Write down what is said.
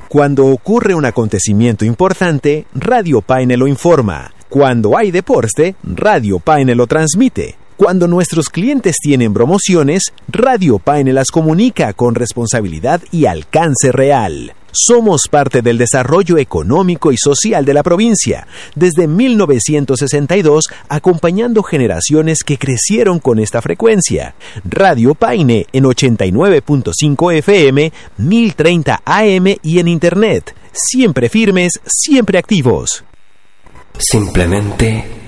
Cuando ocurre un acontecimiento importante, Radio Paine lo informa. Cuando hay deporte, Radio Paine lo transmite. Cuando nuestros clientes tienen promociones, Radio Paine las comunica con responsabilidad y alcance real. Somos parte del desarrollo económico y social de la provincia, desde 1962, acompañando generaciones que crecieron con esta frecuencia. Radio Paine en 89.5 FM, 1030 AM y en Internet. Siempre firmes, siempre activos. Simplemente